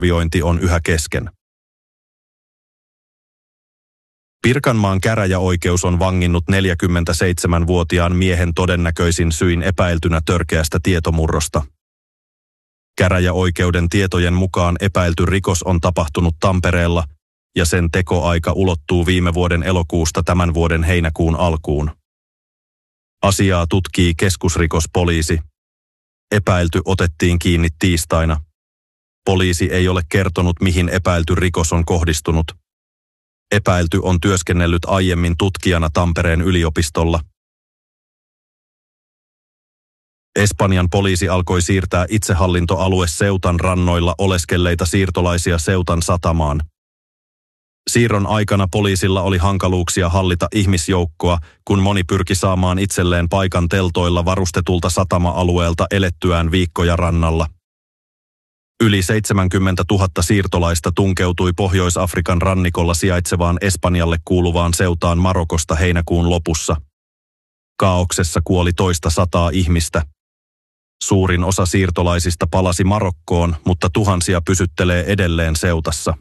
arviointi on yhä kesken. Pirkanmaan käräjäoikeus on vanginnut 47-vuotiaan miehen todennäköisin syin epäiltynä törkeästä tietomurrosta. Käräjäoikeuden tietojen mukaan epäilty rikos on tapahtunut Tampereella ja sen tekoaika ulottuu viime vuoden elokuusta tämän vuoden heinäkuun alkuun. Asiaa tutkii keskusrikospoliisi. Epäilty otettiin kiinni tiistaina. Poliisi ei ole kertonut, mihin epäilty rikos on kohdistunut. Epäilty on työskennellyt aiemmin tutkijana Tampereen yliopistolla. Espanjan poliisi alkoi siirtää itsehallintoalue Ceutan rannoilla oleskelleita siirtolaisia Ceutan satamaan. Siirron aikana poliisilla oli hankaluuksia hallita ihmisjoukkoa, kun moni pyrki saamaan itselleen paikan teltoilla varustetulta satama-alueelta elettyään viikkoja rannalla. Yli 70 000 siirtolaista tunkeutui Pohjois-Afrikan rannikolla sijaitsevaan Espanjalle kuuluvaan Ceutaan Marokosta heinäkuun lopussa. Kaaoksessa kuoli toista sataa ihmistä. Suurin osa siirtolaisista palasi Marokkoon, mutta tuhansia pysyttelee edelleen Ceutassa.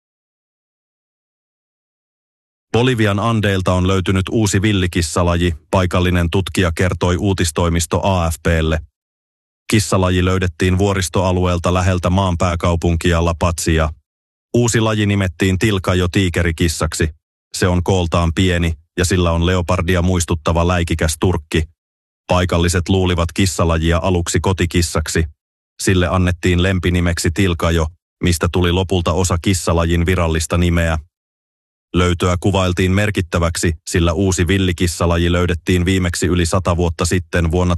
Bolivian Andeilta on löytynyt uusi villikissalaji, paikallinen tutkija kertoi uutistoimisto AFP:lle. Kissalaji löydettiin vuoristoalueelta läheltä maan pääkaupunkia La Pazia. Uusi laji nimettiin tilkajo-tiikerikissaksi. Se on kooltaan pieni ja sillä on leopardia muistuttava läikikäs turkki. Paikalliset luulivat kissalajia aluksi kotikissaksi. Sille annettiin lempinimeksi tilkajo, mistä tuli lopulta osa kissalajin virallista nimeä. Löytöä kuvailtiin merkittäväksi, sillä uusi villikissalaji löydettiin viimeksi yli 100 vuotta sitten vuonna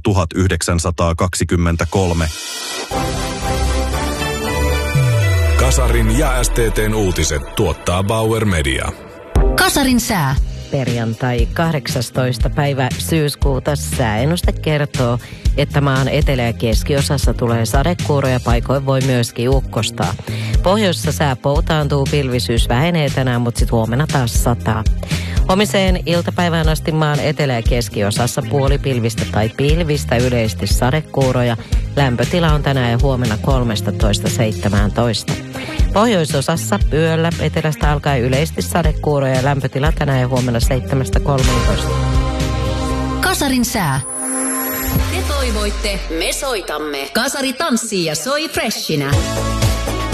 1923. Kasarin ja STT:n uutiset tuottaa Bauer Media. Kasarin sää. Perjantai 18. päivä syyskuuta sääennuste kertoo, että maan etelä- ja keskiosassa tulee sadekuuroja, paikoin voi myöskin ukkostaa. Pohjoisessa sää poutaantuu, pilvisyys vähenee tänään, mutta sitten huomenna taas sataa. Huomiseen iltapäivään asti maan etelä- ja keskiosassa puolipilvistä tai pilvistä, yleisesti sadekuuroja. Lämpötila on tänään ja huomenna 13-17. Pohjoisosassa yöllä etelästä alkaen yleisesti sadekuuroja ja lämpötila tänään ja huomenna 7-13. Kasarin sää. Te toivoitte, me soitamme. Kasari tanssii ja soi freshinä.